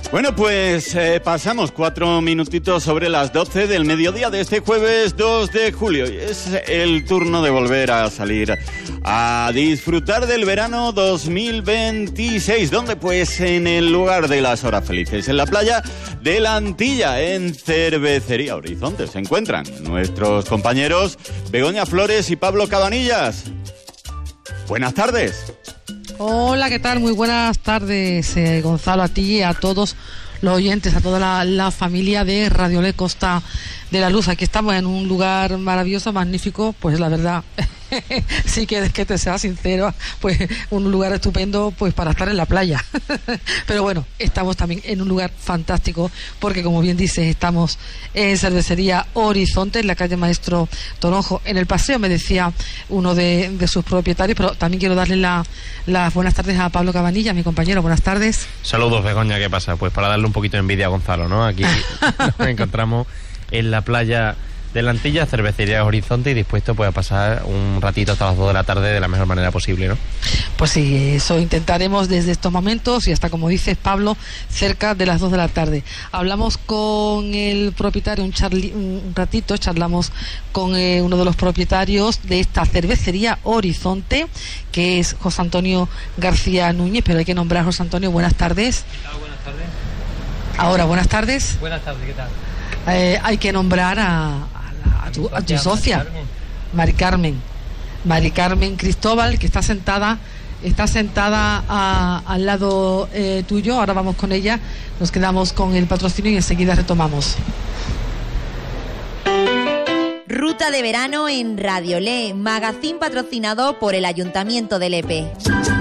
Bueno, pues pasamos 4 minutitos sobre las 12 del mediodía de este jueves 2 de julio. Y es el turno de volver a salir a disfrutar del verano 2026. ¿Dónde? Pues en el lugar de las horas felices, en la playa de la Antilla, en Cervecería Horizonte. Se encuentran nuestros compañeros Begoña Flores y Pablo Cabanillas. Buenas tardes. Hola, ¿qué tal? Muy buenas tardes, Gonzalo, a ti y a todos los oyentes, a toda la familia de Radio Le Costa de la Luz. Aquí estamos en un lugar maravilloso, magnífico, pues la verdad, si quieres que te sea sincero, pues un lugar estupendo pues para estar en la playa. Pero bueno, estamos también en un lugar fantástico porque, como bien dices, estamos en Cervecería Horizonte, en la calle Maestro Toronjo, en el paseo, me decía uno de sus propietarios. Pero también quiero darle las buenas tardes a Pablo Cabanilla, mi compañero. Buenas tardes. Saludos, Begoña, ¿qué pasa? Pues para darle un poquito de envidia a Gonzalo, ¿no? Aquí nos encontramos en la playa de la Antilla, Cervecería Horizonte, y dispuesto pues a pasar un ratito hasta las 2 de la tarde de la mejor manera posible, ¿no? Pues sí, eso intentaremos desde estos momentos y hasta, como dices, Pablo, cerca de las 2 de la tarde. Hablamos con el propietario un ratito, charlamos con uno de los propietarios de esta Cervecería Horizonte, que es José Antonio García Núñez, pero hay que nombrar a José Antonio. Buenas tardes. ¿Qué tal? Buenas tardes. Ahora, buenas tardes. Buenas tardes, ¿qué tal? Hay que nombrar a tu socia, Mari Carmen Cristóbal, que está sentada al lado tuyo. Ahora vamos con ella, nos quedamos con el patrocinio y enseguida retomamos. Ruta de verano en Radio Le, magazín patrocinado por el Ayuntamiento de Lepe.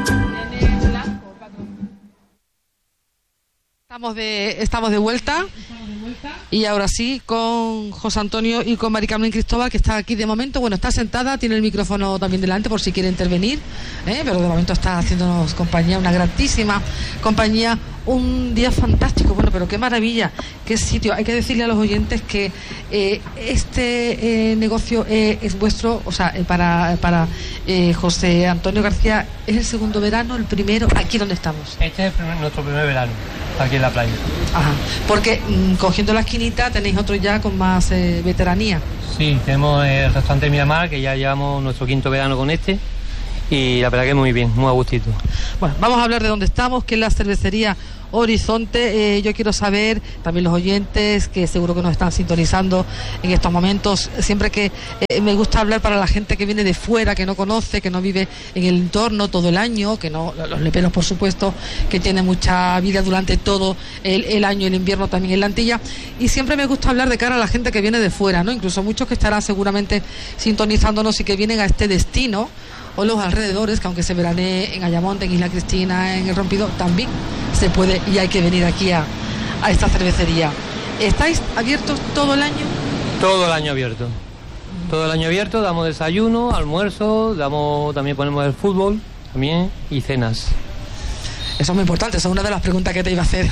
Estamos de vuelta. Y ahora sí, con José Antonio y con Mari Carmen Cristóbal, que está aquí de momento. Bueno, está sentada, tiene el micrófono también delante por si quiere intervenir, pero de momento está haciéndonos compañía, una gratísima compañía. Un día fantástico, bueno, pero qué maravilla, qué sitio. Hay que decirle a los oyentes que este negocio es vuestro, o sea, para José Antonio García, es el segundo verano, el primero, aquí donde estamos. Este es nuestro primer verano, aquí en la playa. Ajá, porque cogiendo la esquinita tenéis otro ya con más veteranía. Sí, tenemos el restaurante Miramar, que ya llevamos nuestro quinto verano con este. Y la verdad que muy bien, muy a gustito. Bueno, vamos a hablar de dónde estamos, que es la Cervecería Horizonte. Yo quiero saber, también los oyentes que seguro que nos están sintonizando en estos momentos, siempre que me gusta hablar para la gente que viene de fuera, que no conoce, que no vive en el entorno todo el año, que no, los leperos por supuesto, que tienen mucha vida durante todo el año, el invierno también en la Antilla, y siempre me gusta hablar de cara a la gente que viene de fuera, ¿no? Incluso muchos que estarán seguramente sintonizándonos y que vienen a este destino o los alrededores, que aunque se veranee en Ayamonte, en Isla Cristina, en El Rompido, también se puede y hay que venir aquí a esta cervecería. ¿Estáis abiertos todo el año? Todo el año abierto. Todo el año abierto, damos desayuno, almuerzo, también ponemos el fútbol también y cenas. Eso es muy importante, esa es una de las preguntas que te iba a hacer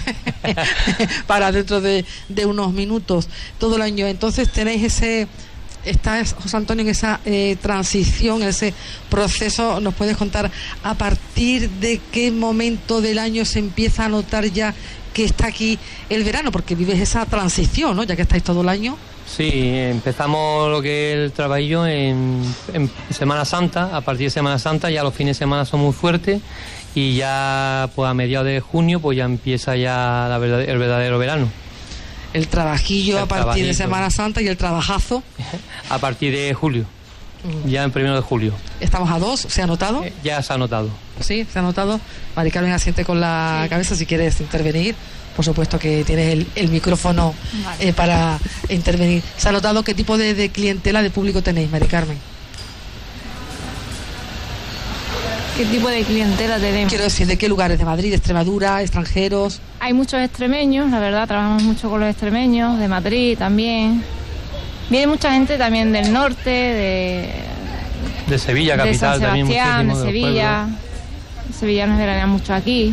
para dentro de unos minutos. Todo el año. Entonces tenéis estás, José Antonio, en esa transición, en ese proceso. ¿Nos puedes contar a partir de qué momento del año se empieza a notar ya que está aquí el verano? Porque vives esa transición, ¿no? Ya que estáis todo el año. Sí, empezamos lo que es el trabajillo en Semana Santa. A partir de Semana Santa ya los fines de semana son muy fuertes y ya pues a mediados de junio pues ya empieza ya el verdadero verano. El trabajillo a partir de Semana Santa y el trabajazo a partir de julio, ya en 1 de julio. Estamos a 2, ¿se ha notado? Ya se ha notado. Sí, se ha notado. Mari Carmen asiente con la cabeza si quieres intervenir. Por supuesto que tienes el micrófono para intervenir. ¿Se ha notado qué tipo de clientela, de público tenéis, Mari Carmen? ¿Qué tipo de clientela tenemos? Quiero decir, ¿de qué lugares? ¿De Madrid, de Extremadura, extranjeros? Hay muchos extremeños, la verdad, trabajamos mucho con los extremeños, de Madrid también. Viene mucha gente también del norte, de Sevilla, capital, de San también Sebastián, muchísimo. De Sevilla. Sevillanos veranean mucho aquí.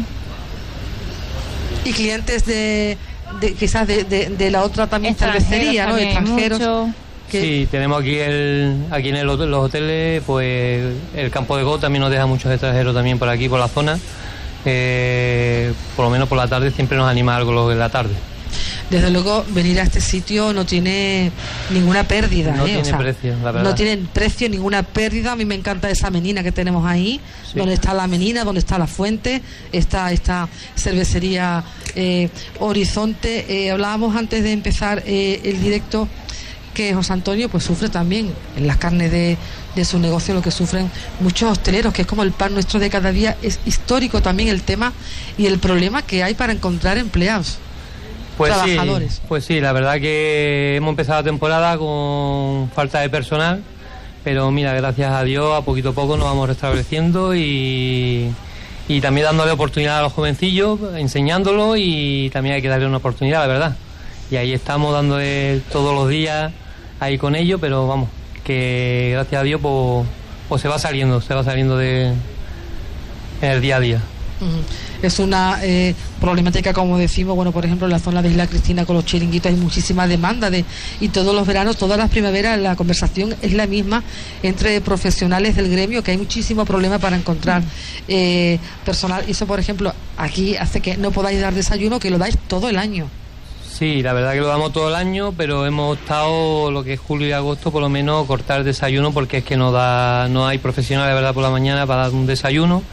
Y clientes quizás de la otra también cervecería, ¿no? Extranjeros. Mucho. Sí, tenemos aquí en los hoteles, pues el campo de golf también nos deja muchos extranjeros también por aquí, por la zona. Por lo menos por la tarde siempre nos anima algo lo de la tarde. Desde luego, venir a este sitio no tiene ninguna pérdida. No tiene precio, la verdad. No tiene precio, ninguna pérdida. A mí me encanta esa menina que tenemos ahí, donde está la menina, donde está la fuente, está esta cervecería Horizonte. Hablábamos antes de empezar el directo que José Antonio pues sufre también en las carnes de su negocio lo que sufren muchos hosteleros, que es como el pan nuestro de cada día. Es histórico también el tema y el problema que hay para encontrar empleados. Trabajadores. Pues sí, la verdad que hemos empezado la temporada con falta de personal, pero mira, gracias a Dios, a poquito a poco nos vamos restableciendo y también dándole oportunidad a los jovencillos, enseñándolo, y también hay que darle una oportunidad, la verdad. Y ahí estamos dándole todos los días ahí con ellos, pero vamos, que gracias a Dios pues se va saliendo en el día a día. Es una problemática, como decimos, bueno, por ejemplo, en la zona de Isla Cristina con los chiringuitos hay muchísima demanda y todos los veranos, todas las primaveras, la conversación es la misma entre profesionales del gremio, que hay muchísimo problema para encontrar personal. Y eso, por ejemplo, aquí hace que no podáis dar desayuno, que lo dais todo el año. Sí, la verdad que lo damos todo el año, pero hemos optado lo que es julio y agosto, por lo menos cortar el desayuno, porque es que no hay profesionales, de verdad, por la mañana para dar un desayuno.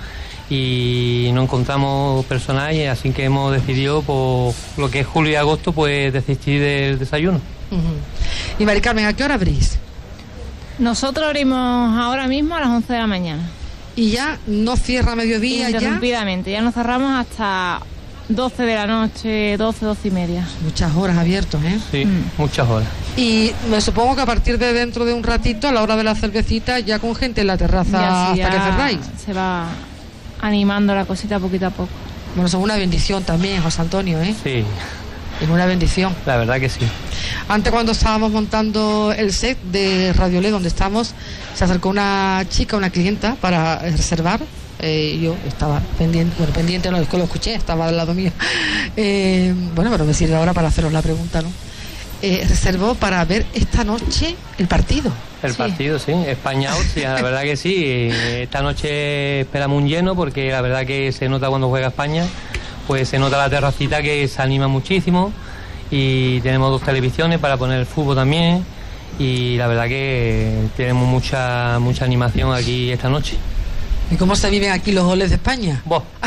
Y no encontramos personal, y así que hemos decidido, por lo que es julio y agosto, pues desistir del desayuno. Y Mari Carmen, ¿a qué hora abrís? Nosotros abrimos ahora mismo a las 11 de la mañana. ¿Y ya no cierra a mediodía? Interrumpidamente, ya nos cerramos hasta 12 de la noche, 12 y media. Muchas horas abiertos, ¿eh? Sí, muchas horas. Y me supongo que a partir de dentro de un ratito, a la hora de la cervecita, ya con gente en la terraza hasta que cerráis. Se va animando la cosita poquito a poco. Bueno, eso es una bendición también, José Antonio, ¿eh? Sí. Es una bendición. La verdad que sí. Antes, cuando estábamos montando el set de Radio Le, donde estamos, se acercó una chica, una clienta, para reservar. Yo estaba pendiente, no, es que lo escuché, estaba al lado mío. Bueno, pero me sirve ahora para haceros la pregunta, ¿no? Reservó para ver esta noche el partido. El partido, sí, España-Austria, la verdad que sí. Esta noche esperamos un lleno, porque la verdad que se nota cuando juega España, pues se nota la terracita que se anima muchísimo, y tenemos 2 televisiones para poner el fútbol también, y la verdad que tenemos mucha animación aquí esta noche. ¿Y cómo se viven aquí los goles de España?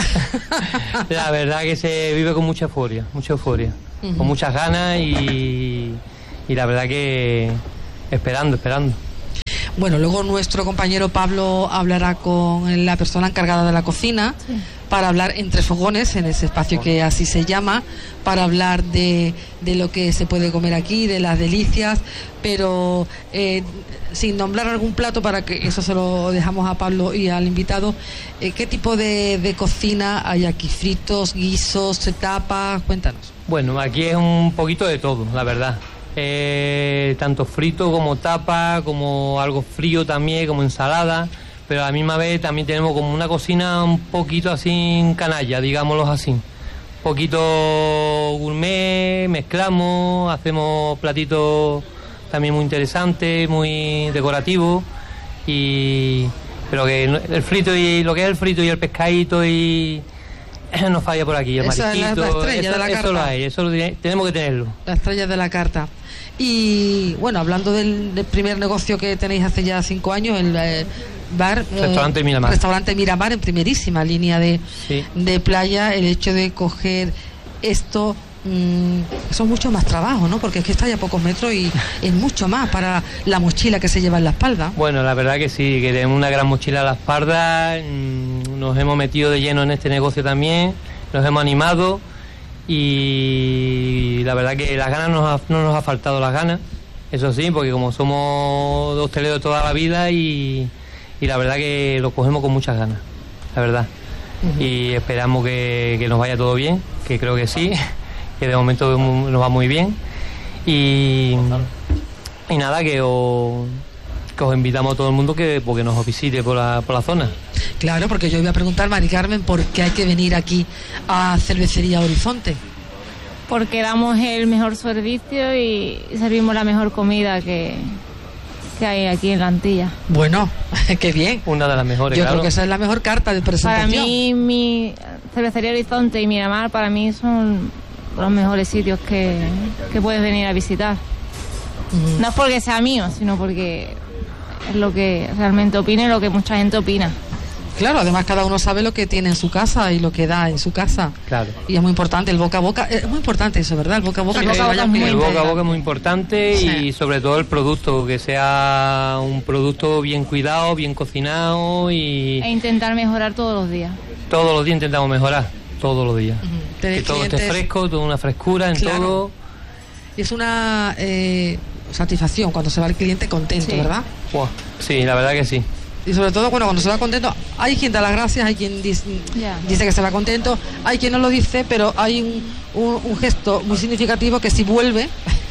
La verdad que se vive con mucha euforia, con muchas ganas, y la verdad que esperando. Bueno, luego nuestro compañero Pablo hablará con la persona encargada de la cocina, para hablar entre fogones, en ese espacio que así se llama, para hablar de lo que se puede comer aquí, de las delicias, pero sin nombrar algún plato, para que eso se lo dejamos a Pablo y al invitado. ¿Qué tipo de cocina hay aquí? ¿Fritos, guisos, tapas? Cuéntanos. Bueno, aquí es un poquito de todo, la verdad. Tanto frito como tapa, como algo frío también, como ensalada, pero a la misma vez también tenemos como una cocina un poquito así canalla, digámoslo así. Un poquito gourmet, mezclamos, hacemos platitos también muy interesantes, muy decorativos, pero que el frito y lo que es el frito y el pescadito y no falla por aquí, el marisquito, la estrella de la carta. Eso lo hay, eso tenemos que tenerlo. La estrella de la carta. Y bueno, hablando del primer negocio que tenéis hace ya 5 años, el bar Restaurante Miramar, en primerísima línea de playa, el hecho de coger esto, eso es mucho más trabajo, ¿no? Porque es que está ya a pocos metros y es mucho más para la mochila que se lleva en la espalda. Bueno, la verdad que sí, que tenemos una gran mochila a la espalda, nos hemos metido de lleno en este negocio también, nos hemos animado, y la verdad que las ganas no nos ha faltado las ganas, eso sí, porque como somos hosteleros toda la vida, y la verdad que lo cogemos con muchas ganas, la verdad. Y esperamos que nos vaya todo bien, que creo que sí, que de momento nos va muy bien, y nada, que os invitamos a todo el mundo porque nos visite por la zona. Claro, porque yo iba a preguntar, Mari Carmen, ¿por qué hay que venir aquí a Cervecería Horizonte? Porque damos el mejor servicio y servimos la mejor comida que que hay aquí en la Antilla. Bueno, qué bien. Una de las mejores, Yo claro. creo que esa es la mejor carta de presentación. Para mí, mi Cervecería Horizonte y Miramar, para mí son los mejores sitios que puedes venir a visitar. No es porque sea mío, sino porque es lo que realmente opina y lo que mucha gente opina. Claro, además cada uno sabe lo que tiene en su casa y lo que da en su casa. Claro. Y es muy importante el boca a boca. Es muy importante eso, ¿verdad? El boca a boca. Sí, que el se boca a vaya boca es muy El pidiendo. boca a boca es muy importante Sí. y sobre todo el producto, que sea un producto bien cuidado, bien cocinado y E intentar mejorar todos los días. todos los días intentamos mejorar, todos los días. Tener Que todo esté clientes- fresco, toda una frescura en Claro. todo. Es una satisfacción cuando se va el cliente contento, Sí. ¿verdad? Buah, sí, la verdad que sí. Y sobre todo, bueno, cuando se va contento, hay quien da las gracias, hay quien dice que se va contento, hay quien no lo dice, pero hay un gesto muy significativo que si vuelve,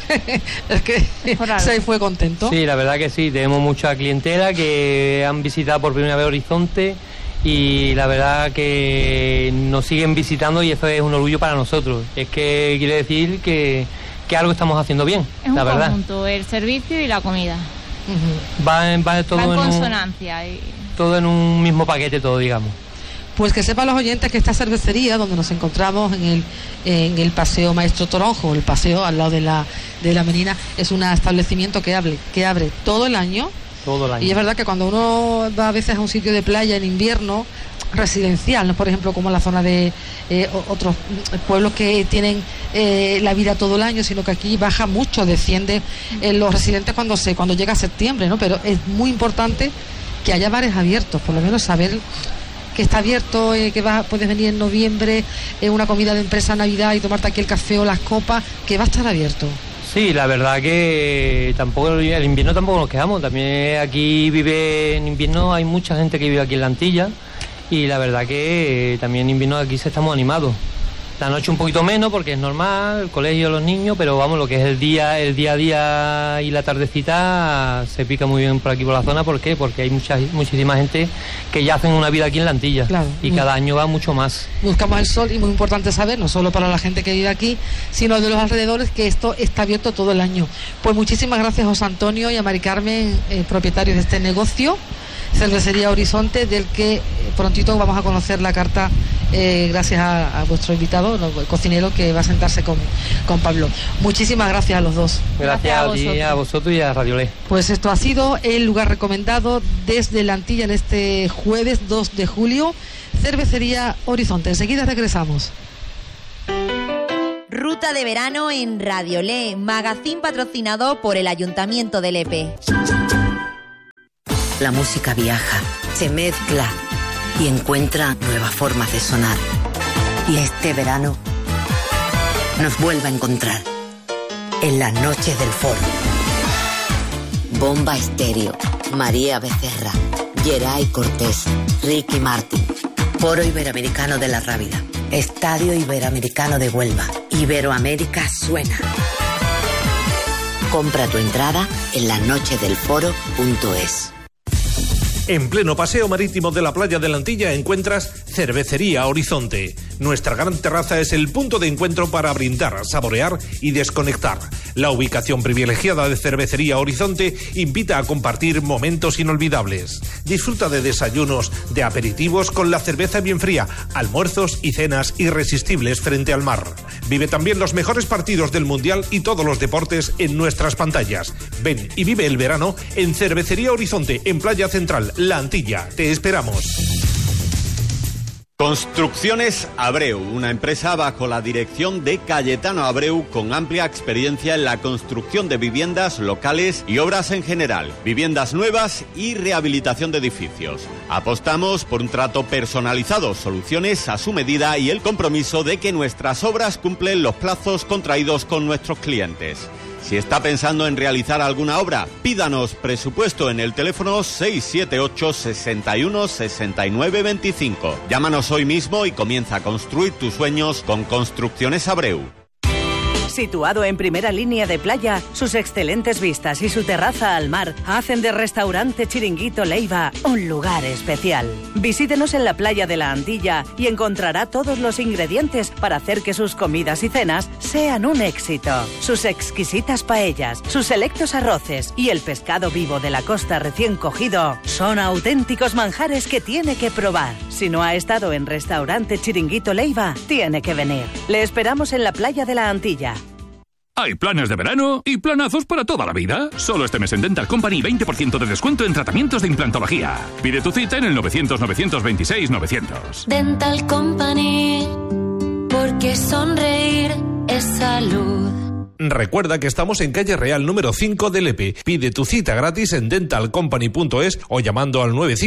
es que Es por algo. se fue contento. Sí, la verdad que sí, tenemos mucha clientela que han visitado por primera vez Horizonte y la verdad que nos siguen visitando y eso es un orgullo para nosotros. Es que quiere decir que algo estamos haciendo bien, Es un la verdad. conjunto, el servicio y la comida. Ujú. Va todo Va en en consonancia. todo en un mismo paquete, todo, digamos. Pues que sepan los oyentes que esta cervecería, donde nos encontramos en el Paseo Maestro Toronjo, el paseo al lado de la Menina, es un establecimiento que abre todo el año. Todo el año. Y es verdad que cuando uno va a veces a un sitio de playa en invierno, residencial, no por ejemplo como la zona de otros pueblos que tienen la vida todo el año, sino que aquí baja mucho, desciende los residentes cuando llega septiembre, ¿no? Pero es muy importante que haya bares abiertos, por lo menos saber que está abierto, puedes venir en noviembre, una comida de empresa Navidad y tomarte aquí el café o las copas, que va a estar abierto. Sí, la verdad que tampoco el invierno tampoco nos quejamos. También aquí vive en invierno, hay mucha gente que vive aquí en la Antilla y la verdad que también en invierno aquí se estamos animados. La noche un poquito menos porque es normal, el colegio, los niños, pero vamos, lo que es el día a día y la tardecita se pica muy bien por aquí por la zona. ¿Por qué? Porque hay muchísima gente que ya hacen una vida aquí en la Antilla. Claro. Y cada año va mucho más. Buscamos el sol y muy importante saber, no solo para la gente que vive aquí, sino de los alrededores, que esto está abierto todo el año. Pues muchísimas gracias, José Antonio y a Mari Carmen, propietarios de este negocio, Cervecería Horizonte, del que prontito vamos a conocer la carta gracias a vuestro invitado, el cocinero que va a sentarse con Pablo. Muchísimas gracias a los dos. Gracias a ti, a vosotros y a Radio Le. Pues esto ha sido el lugar recomendado desde la Antilla en este jueves 2 de julio, Cervecería Horizonte. Enseguida regresamos. Ruta de verano en Radio Le, magazín patrocinado por el Ayuntamiento de Lepe. La música viaja, se mezcla y encuentra nuevas formas de sonar. Y este verano nos vuelve a encontrar en las noches del foro. Bomba Estéreo, María Becerra, Geray Cortés, Ricky Martin, Foro Iberoamericano de la Rábida, Estadio Iberoamericano de Huelva, Iberoamérica suena. Compra tu entrada en lasnochesdelforo.es. En pleno paseo marítimo de la playa de la Antilla encuentras Cervecería Horizonte. Nuestra gran terraza es el punto de encuentro para brindar, saborear y desconectar. La ubicación privilegiada de Cervecería Horizonte invita a compartir momentos inolvidables. Disfruta de desayunos, de aperitivos con la cerveza bien fría, almuerzos y cenas irresistibles frente al mar. Vive también los mejores partidos del Mundial y todos los deportes en nuestras pantallas. Ven y vive el verano en Cervecería Horizonte, en Playa Central, La Antilla. Te esperamos. Construcciones Abreu, una empresa bajo la dirección de Cayetano Abreu con amplia experiencia en la construcción de viviendas, locales y obras en general, viviendas nuevas y rehabilitación de edificios. Apostamos por un trato personalizado, soluciones a su medida y el compromiso de que nuestras obras cumplen los plazos contraídos con nuestros clientes. Si está pensando en realizar alguna obra, pídanos presupuesto en el teléfono 678 61 69 25. Llámanos hoy mismo y comienza a construir tus sueños con Construcciones Abreu. Situado en primera línea de playa, sus excelentes vistas y su terraza al mar hacen de Restaurante Chiringuito Leiva un lugar especial. Visítenos en la playa de la Antilla y encontrará todos los ingredientes para hacer que sus comidas y cenas sean un éxito. Sus exquisitas paellas, sus selectos arroces y el pescado vivo de la costa recién cogido son auténticos manjares que tiene que probar. Si no ha estado en Restaurante Chiringuito Leiva, tiene que venir. Le esperamos en la playa de la Antilla. Hay planes de verano y planazos para toda la vida. Solo este mes en Dental Company 20% de descuento en tratamientos de implantología. Pide tu cita en el 900-926-900. Dental Company, porque sonreír es salud. Recuerda que estamos en calle Real número 5 de Lepe. Pide tu cita gratis en dentalcompany.es o llamando al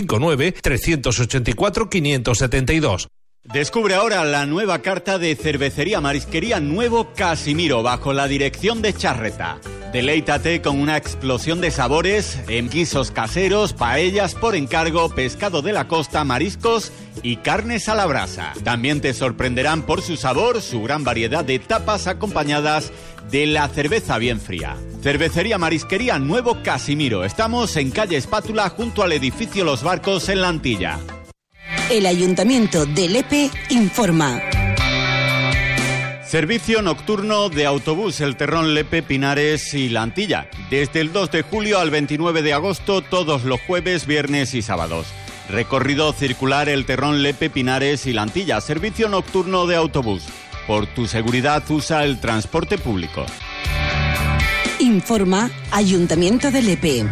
959-384-572. Descubre ahora la nueva carta de Cervecería Marisquería Nuevo Casimiro bajo la dirección de Charreta. Deleítate con una explosión de sabores en guisos caseros, paellas por encargo, pescado de la costa, mariscos y carnes a la brasa. También te sorprenderán por su sabor, su gran variedad de tapas acompañadas de la cerveza bien fría. Cervecería Marisquería Nuevo Casimiro. Estamos en calle Espátula junto al edificio Los Barcos en La Antilla. El Ayuntamiento de Lepe informa. Servicio nocturno de autobús El Terrón, Lepe, Pinares y La Antilla. Desde el 2 de julio al 29 de agosto, todos los jueves, viernes y sábados. Recorrido circular El Terrón, Lepe, Pinares y La Antilla. Servicio nocturno de autobús. Por tu seguridad, usa el transporte público. Informa Ayuntamiento de Lepe.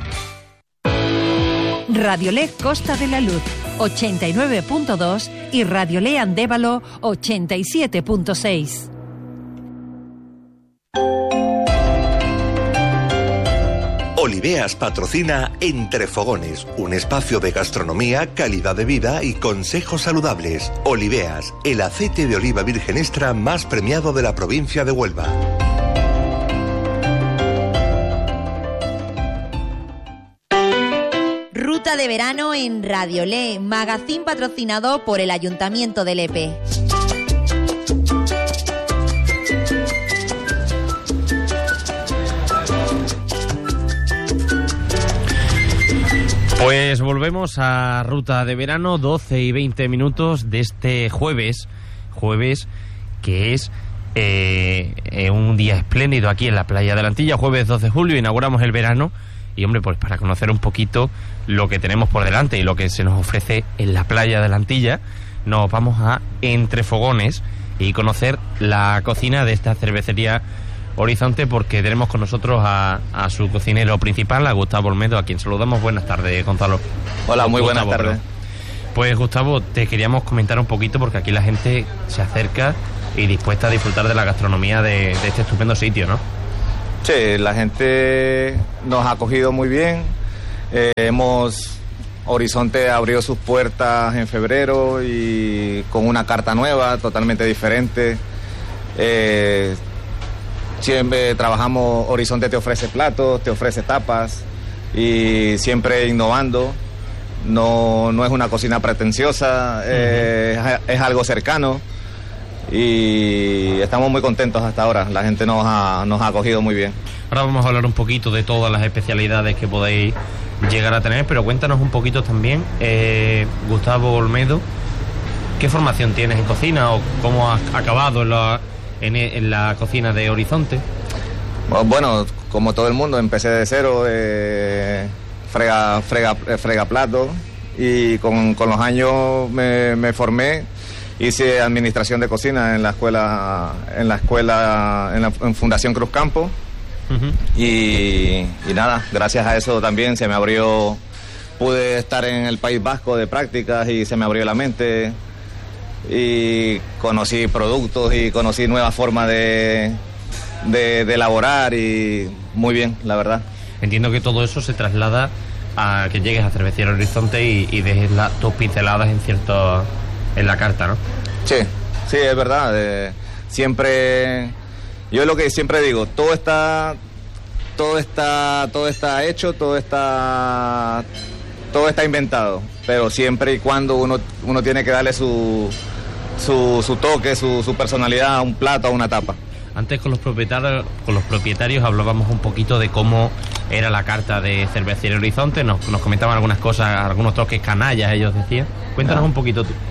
Radiolé Costa de la Luz 89.2 y Radiolé Andévalo 87.6. Oliveas patrocina Entre Fogones, un espacio de gastronomía, calidad de vida y consejos saludables. Oliveas, el aceite de oliva virgen extra más premiado de la provincia de Huelva. Ruta de verano en Radiolé, magazín patrocinado por el Ayuntamiento de Lepe. Pues volvemos a Ruta de Verano, 12 y 20 minutos de este jueves que es un día espléndido aquí en la playa de la Antilla. Jueves 2 de julio inauguramos el verano y, hombre, pues para conocer un poquito lo que tenemos por delante y lo que se nos ofrece en la playa de la Antilla, nos vamos a Entre Fogones y conocer la cocina de esta cervecería Horizonte, porque tenemos con nosotros a su cocinero principal, a Gustavo Olmedo, a quien saludamos. Buenas tardes, Gonzalo. Hola, muy Gustavo, buenas tardes. Pues, Gustavo, te queríamos comentar un poquito, porque aquí la gente se acerca y dispuesta a disfrutar de la gastronomía de este estupendo sitio, ¿no? Sí, la gente nos ha acogido muy bien. Horizonte abrió sus puertas en febrero y con una carta nueva, totalmente diferente. Siempre trabajamos, Horizonte te ofrece platos, te ofrece tapas y siempre innovando. No es una cocina pretenciosa, es algo cercano y estamos muy contentos hasta ahora. La gente nos ha acogido muy bien. Ahora vamos a hablar un poquito de todas las especialidades que podéis llegar a tener, pero cuéntanos un poquito también, Gustavo Olmedo, ¿qué formación tienes en cocina o cómo has acabado en la cocina de Horizonte? Bueno, como todo el mundo, empecé de cero, frega platos, y con los años me formé, hice administración de cocina en Fundación Cruz Campo. Y nada, gracias a eso también pude estar en el País Vasco de prácticas y se me abrió la mente. Y conocí productos y conocí nuevas formas de elaborar y muy bien, la verdad. Entiendo que todo eso se traslada a que llegues a Cervecería Horizonte y dejes tus pinceladas en la carta, ¿no? Sí, es verdad. Yo lo que siempre digo, todo está hecho, todo está inventado, pero siempre y cuando uno tiene que darle su toque, su personalidad a un plato, a una tapa. Antes con los propietarios hablábamos un poquito de cómo era la carta de Cervecería Horizonte, nos comentaban algunas cosas, algunos toques canallas, ellos decían. Cuéntanos un poquito tú.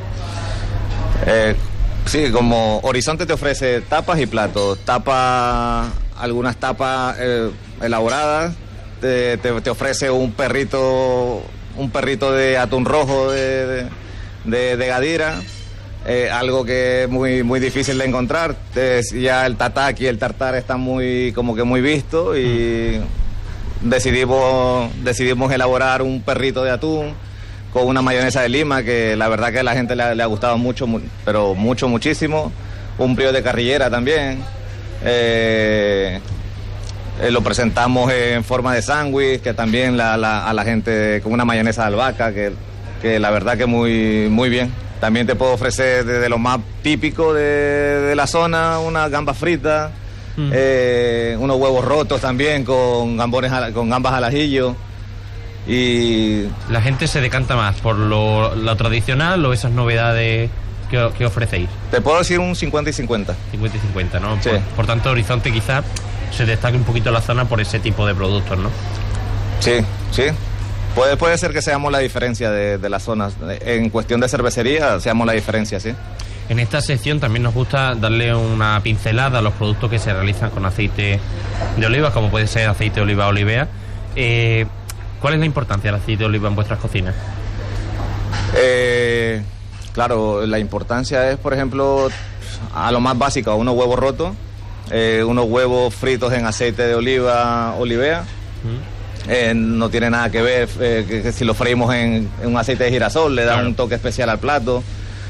Sí, como Horizonte te ofrece tapas y platos. Algunas tapas elaboradas, te ofrece un perrito de atún rojo de Gadira. Algo que es muy difícil de encontrar. Ya el tataki y el tartar están muy visto y decidimos elaborar un perrito de atún con una mayonesa de lima que la verdad que a la gente le ha gustado mucho, pero muchísimo. Un brío de carrillera también. Lo presentamos en forma de sándwich, que también a la gente con una mayonesa de albahaca que la verdad que muy bien. También te puedo ofrecer desde lo más típico de la zona, unas gambas fritas, unos huevos rotos también con gambas al ajillo. Y la gente se decanta más por lo tradicional o esas novedades que ofrecéis. Te puedo decir un 50 y 50. 50 y 50, ¿no? Sí. Por tanto, Horizonte quizás se destaque un poquito la zona por ese tipo de productos, ¿no? Sí. Puede ser que seamos la diferencia de las zonas. En cuestión de cervecería, seamos la diferencia, sí. En esta sección también nos gusta darle una pincelada a los productos que se realizan con aceite de oliva, como puede ser aceite de oliva Olivea. ¿Cuál es la importancia del aceite de oliva en vuestras cocinas? Claro, la importancia es, por ejemplo, a lo más básico, unos huevos rotos, unos huevos fritos en aceite de oliva Olivea. No tiene nada que ver que si lo freímos en un aceite de girasol, le da un toque especial al plato.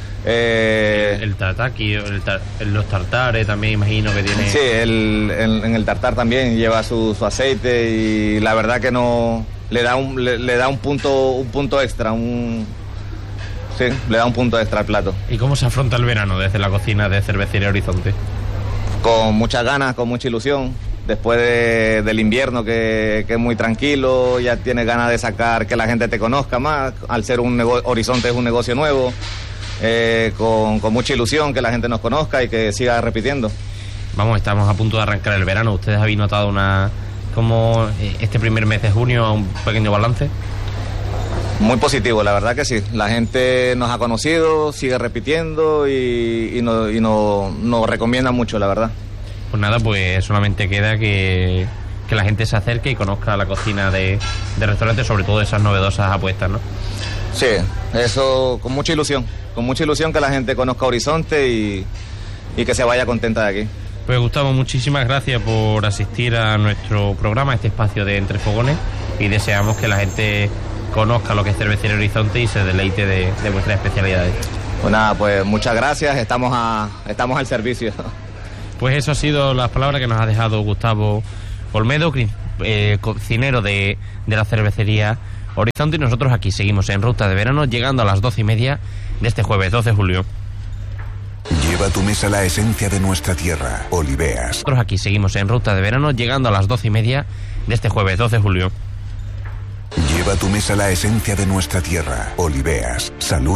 El tataki, los tartares también imagino que tiene. Sí, en el tartar también lleva su aceite y la verdad que no le da un punto extra, sí, le da un punto extra al plato. ¿Y cómo se afronta el verano desde la cocina de Cervecería Horizonte? Con muchas ganas, con mucha ilusión. Después del invierno que es muy tranquilo, ya tienes ganas de sacar que la gente te conozca más. Al ser Horizonte es un negocio nuevo, con mucha ilusión que la gente nos conozca y que siga repitiendo. Estamos a punto de arrancar el verano. ¿Ustedes habéis notado como este primer mes de junio, un pequeño balance? Muy positivo, la verdad que sí. La gente nos ha conocido, sigue repitiendo y nos recomienda mucho, la verdad. Pues nada, pues solamente queda que la gente se acerque y conozca la cocina de restaurante, sobre todo esas novedosas apuestas, ¿no? Sí, eso con mucha ilusión que la gente conozca Horizonte y que se vaya contenta de aquí. Pues Gustavo, muchísimas gracias por asistir a nuestro programa, a este espacio de Entre Fogones, y deseamos que la gente conozca lo que es Cervecería Horizonte y se deleite de vuestras especialidades. Pues nada, pues muchas gracias, estamos al servicio. Pues eso ha sido las palabras que nos ha dejado Gustavo Olmedo, cocinero de la Cervecería Horizonte, y nosotros aquí seguimos en Ruta de Verano, llegando a las 12:30 de este jueves 12 de julio. Lleva a tu mesa la esencia de nuestra tierra, Oliveas. Nosotros aquí seguimos en Ruta de Verano, llegando a las 12:30 de este jueves 12 de julio. Lleva a tu mesa la esencia de nuestra tierra, Oliveas. Salud.